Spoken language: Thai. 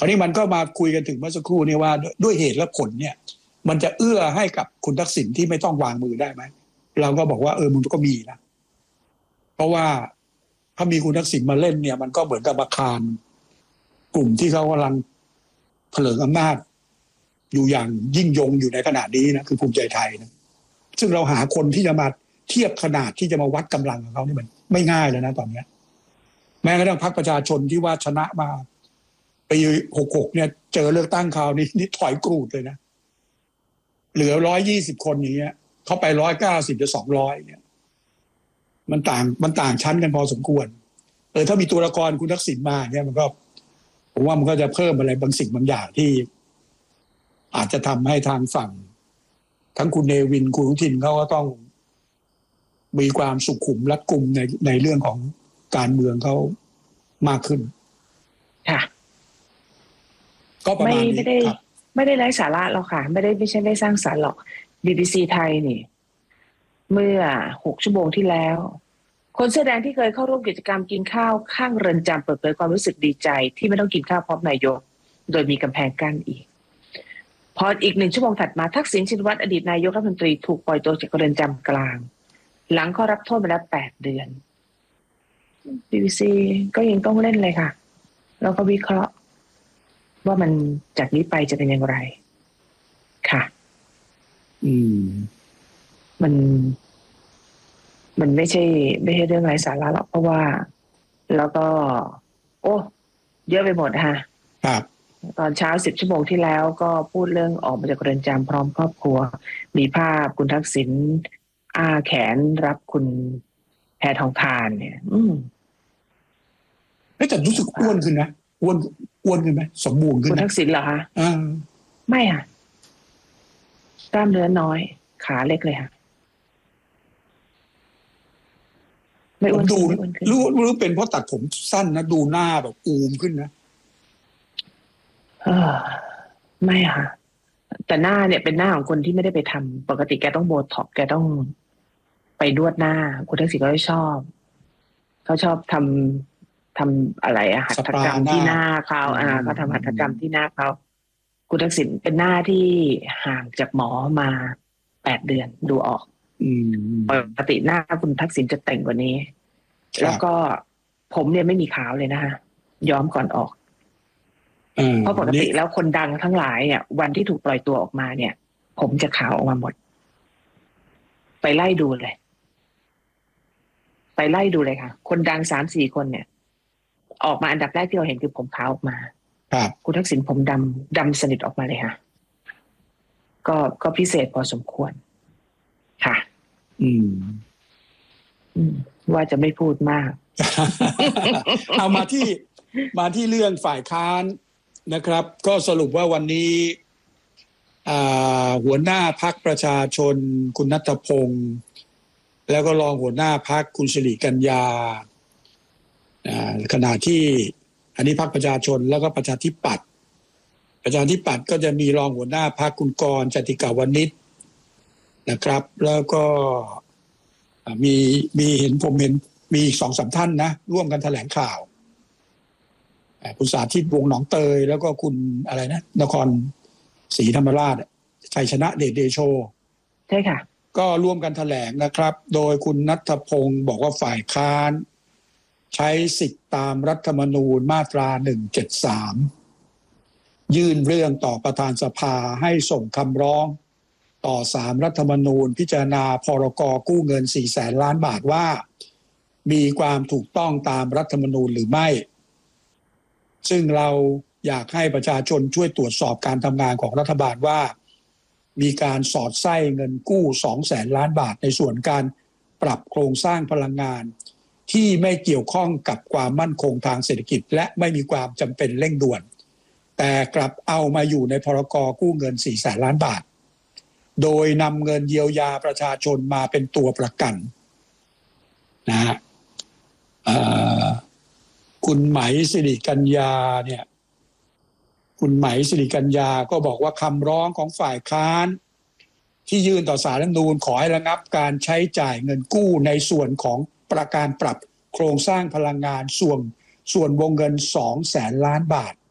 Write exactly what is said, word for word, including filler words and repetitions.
ราวนี้มันก็มาคุยกันถึงเมื่อสักครู่นี้ว่าด้วยเหตุและผลเนี่ยมันจะเอื้อให้กับคุณทักษิณที่ไม่ต้องวางมือได้ไหมเราก็บอกว่าเออมันก็มีนะเพราะว่าถ้ามีคุณทักษิณมาเล่นเนี่ยมันก็เหมือนกับอาคารกลุ่มที่เขากำลังเผลิงอำนาจอยู่อย่างยิ่งยงอยู่ในขณะนี้นะคือภูมิใจไทยนะซึ่งเราหาคนที่จะมาเทียบขนาดที่จะมาวัดกำลังของเขานี่มันไม่ง่ายเลยนะตอนนี้แม้กระทั่งพรรคประชาชนที่ว่าชนะมาปีหกสิบหกเนี่ยเจอเลือกตั้งคราวนี้นี่ถอยกรูดเลยนะเหลือร้อยยี่สิบคนอย่างเงี้ยเขาไปร้อยเก้าสิบจะสองร้อยเนี่ยมันต่างมันต่างชั้นกันพอสมควรเออถ้ามีตัวละครคุณทักษิณมาเนี่ยมันก็ผมว่ามันก็จะเพิ่มอะไรบางสิ่งบางอย่างที่อาจจะทำให้ทางฝั่งทั้งคุณเนวินคุณอนุทินเขาก็ต้องมีความสุขุมรัดกุมในในเรื่องของการเมืองเขามากขึ้นค่ะก็ประมาณนี้ไม่ได้ไม่ได้ไร้สาระหรอกค่ะไม่ได้ไม่ใช่ไม่สร้างสรรค์หรอก บี บี ซี ไทยนี่เมื่อหกชั่วโมงที่แล้วคนเสื้อแดงที่เคยเข้าร่วมกิจกรรมกินข้าวข้างเรือนจำเปิดเผยความรู้สึกดีใจที่ไม่ต้องกินข้าวพร้อมนายกโดยมีกำแพงกั้นอีกพออีกหนึ่งชั่วโมงถัดมาทักษิณชินวัตรอดีตนายกรัฐมนตรีถูกปล่อยตัวจากเรือนจำกลางหลังเขารับโทษมาแล้วแปดเดือน บี บี ซี ก็ยังต้องเล่นเลยค่ะแล้วก็วิเคราะห์ว่ามันจากนี้ไปจะเป็นอย่างไรค่ะอืมมันมันไม่ใช่ไม่ใช่เรื่องไร้สาระหรอกเพราะว่าแล้วก็โอ้เยอะไปหมดฮะครับตอนเช้าสิบชั่วโมงที่แล้วก็พูดเรื่องออกมาจากเรือนจำพร้อมครอบครัวมีภาพคุณทักษิณอ้าแขนรับคุณแพทองทานเนี่ยอืมแต่รู้สึกอ้วนขึ้นนะอ้วนอ้วนขึ้นไหมสมบูรณ์ขึ้นคุณทักษิณเหรอคะอ่าไม่ค่ะกล้ามเนื้อน้อยขาเล็กเลยค่ะไม่อ้วนดูรู้รู้เป็นเพราะตัดผมสั้นนะดูหน้าแบบอูมขึ้นนะเออไม่ค่ะแต่หน้าเนี่ยเป็นหน้าของคนที่ไม่ได้ไปทำปกติแกต้องโบท็อกซ์แกต้องไปนวดหน้าคุณทักษิณก็ชอบเขาชอบทำทำอะไรอะหัตถกรรมที่หน้าเขาอ่าเขาทำหัตถกรรมที่หน้าเขาคุณทักษิณเป็นหน้าที่ห่างจากหมอมาแปดเดือนดูออกปกติหน้าคุณทักษิณจะแต่งกว่านี้แล้วก็ผมเนี่ยไม่มีขาวเลยนะฮะย้อมก่อนออกเพราะปกติแล้วคนดังทั้งหลายเนี่ยวันที่ถูกปล่อยตัวออกมาเนี่ยผมจะขาวออกมาหมดไปไล่ดูเลยไปไล่ดูเลยค่ะคนดังสามสี่คนเนี่ยออกมาอันดับแรกที่เราเห็นคือผมขาวออกมาคุณทักษิณผมดำดำสนิทออกมาเลยค่ะก็ก็พิเศษพอสมควรค่ะอืมอืมว่าจะไม่พูดมากเอามาที่มาที่เรื่องฝ่ายค้านนะครับก็สรุปว่าวันนี้หัวหน้าพรรคประชาชนคุณณัฐพงศ์แล้วก็รองหัวหน้าพรรคคุณสิริกัญญาขณะที่อันนี้พรรคประชาชนแล้วก็ประชาธิปัตย์ประชาธิปัตย์ก็จะมีรองหัวหน้าพรรคคุณกรณ์จติกาวนิชนะครับแล้วก็มีมีเห็นผมเห็นมีสองสามท่านนะร่วมกันแถลงข่าวคุณสาธิตวงศ์หนองเตยแล้วก็คุณอะไรนะนครศรีธรรมราชชัยชนะเดชเดโชใช่ค่ะก็ร่วมกันแถลงนะครับโดยคุณณัฐพงศ์บอกว่าฝ่ายค้านใช้สิทธิตามรัฐธรรมนูญมาตราหนึ่งเจ็ดสามยื่นเรื่องต่อประธานสภาให้ส่งคำร้องต่อศาลรัฐธรรมนูญพิจารณาพรกกู้เงินสี่แสนล้านบาทว่ามีความถูกต้องตามรัฐธรรมนูญหรือไม่ซึ่งเราอยากให้ประชาชนช่วยตรวจสอบการทำงานของรัฐบาลว่ามีการสอดไส้เงินกู้สองแสนล้านบาทในส่วนการปรับโครงสร้างพลังงานที่ไม่เกี่ยวข้องกับความมั่นคงทางเศรษฐกิจและไม่มีความจำเป็นเร่งด่วนแต่กลับเอามาอยู่ในพรกกู้เงินสี่แสนล้านบาทโดยนำเงินเยียวยาประชาชนมาเป็นตัวประกันนะฮะคุณไหมสิริกัญญาเนี่ยคุณไหมสิริกัญญาก็บอกว่าคำร้องของฝ่ายค้านที่ยื่นต่อศาลรัฐธรรมนูญขอให้ระงับการใช้จ่ายเงินกู้ในส่วนของประการปรับโครงสร้างพลังงานส่วนส่วนวงเงินสองแสนล้านบาท